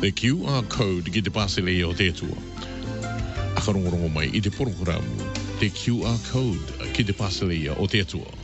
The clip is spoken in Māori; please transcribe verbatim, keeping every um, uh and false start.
Le Q R code ki te pasele o te tua. Akarongorongo mai i te programu. Te Q R code ki te pasele o te tua.